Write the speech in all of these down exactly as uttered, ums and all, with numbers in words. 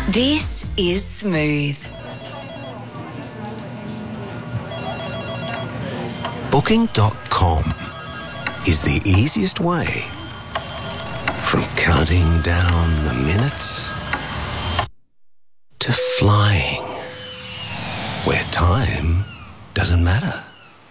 This is Smooth. Booking dot com is the easiest way from counting down the minutes to flying where time doesn't matter.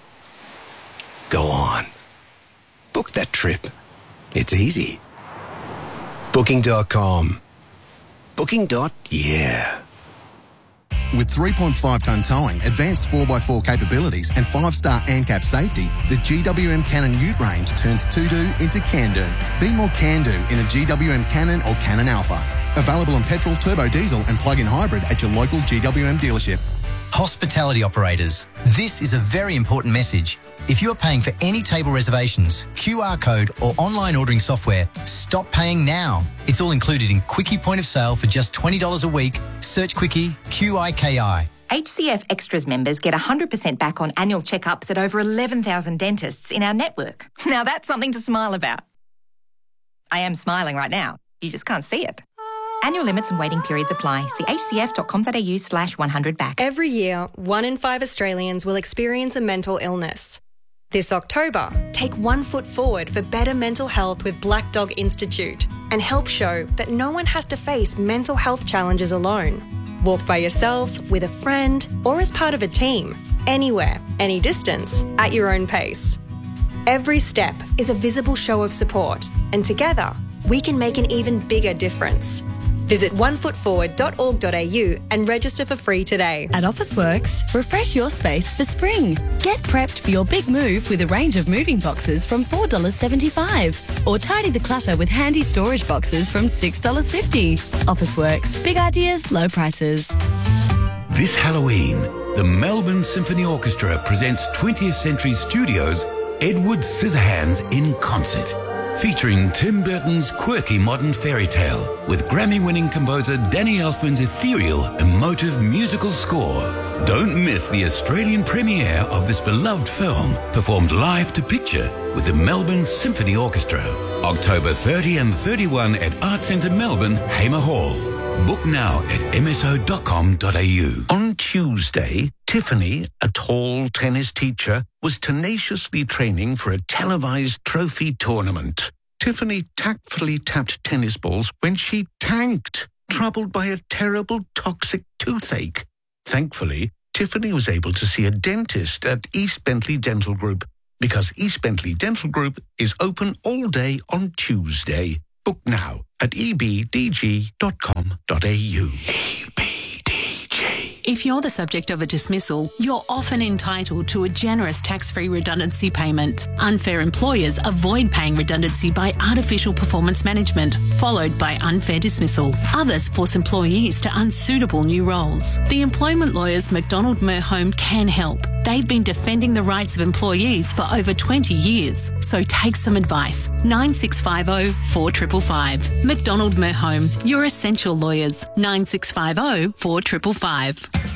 Go on. Book that trip. It's easy. Booking dot com. Booking. Yeah. With three point five tonne towing, advanced four by four capabilities and five star ANCAP safety, the G W M Cannon Ute range turns to-do into can-do. Be more can-do in a G W M Cannon or Cannon Alpha. Available in petrol, turbo diesel and plug-in hybrid at your local G W M dealership. Hospitality operators, this is a very important message. If you are paying for any table reservations, Q R code or online ordering software, stop paying now. It's all included in Quickie Point of Sale for just twenty dollars a week. Search Quickie, Q I K I. H C F Extras members get one hundred percent back on annual checkups at over eleven thousand dentists in our network. Now that's something to smile about. I am smiling right now. You just can't see it. Annual limits and waiting periods apply. See h c f dot com dot a u slash one hundred back. Every year, one in five Australians will experience a mental illness. This October, take one foot forward for better mental health with Black Dog Institute and help show that no one has to face mental health challenges alone. Walk by yourself, with a friend, or as part of a team. Anywhere, any distance, at your own pace. Every step is a visible show of support, and together, we can make an even bigger difference. Visit one foot forward dot org dot a u and register for free today. At Officeworks, refresh your space for spring. Get prepped for your big move with a range of moving boxes from four dollars seventy-five. Or tidy the clutter with handy storage boxes from six dollars fifty. Officeworks, big ideas, low prices. This Halloween, the Melbourne Symphony Orchestra presents twentieth Century Studios' Edward Scissorhands in concert, featuring Tim Burton's quirky modern fairy tale with Grammy-winning composer Danny Elfman's ethereal, emotive musical score. Don't miss the Australian premiere of this beloved film, performed live to picture with the Melbourne Symphony Orchestra. October thirtieth and thirty-first at Arts Centre Melbourne, Hamer Hall. Book now at m s o dot com dot a u. On Tuesday, Tiffany, a tall tennis teacher, was tenaciously training for a televised trophy tournament. Tiffany tactfully tapped tennis balls when she tanked, troubled by a terrible toxic toothache. Thankfully, Tiffany was able to see a dentist at East Bentley Dental Group, because East Bentley Dental Group is open all day on Tuesday. Book now at e b d g dot com dot a u. E B D G. If you're the subject of a dismissal, you're often entitled to a generous tax-free redundancy payment. Unfair employers avoid paying redundancy by artificial performance management, followed by unfair dismissal. Others force employees to unsuitable new roles. The employment lawyers McDonald Merhome can help. They've been defending the rights of employees for over twenty years. So take some advice. nine six five zero, four five five five. McDonald Merhome, your essential lawyers. nine six five zero, four five five five.